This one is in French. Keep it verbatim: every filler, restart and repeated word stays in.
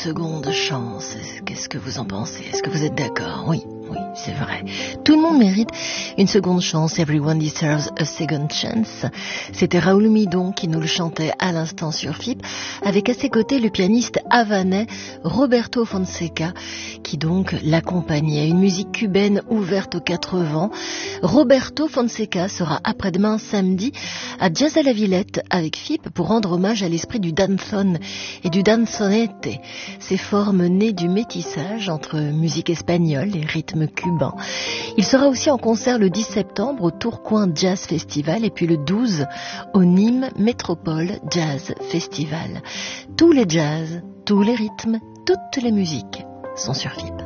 seconde chance. Qu'est-ce que vous en pensez? Est-ce que vous êtes d'accord? Oui, oui, c'est vrai. Tout le monde mérite une seconde chance. Everyone deserves a second chance. C'était Raoul Midon qui nous le chantait à l'instant sur F I P, avec à ses côtés le pianiste havanais Roberto Fonseca, qui donc l'accompagnait. Une musique cubaine ouverte aux quatre vents. Roberto Fonseca sera après-demain samedi à Jazz à la Villette avec F I P pour rendre hommage à l'esprit du danzón et du danzonete, ces formes nées du métissage entre musique espagnole et rythme cubain. Il sera aussi en concert le dix septembre au Tourcoing Jazz Festival et puis le douze au Nîmes Métropole Jazz Festival. Tous les jazz, tous les rythmes, toutes les musiques sont sur F I P.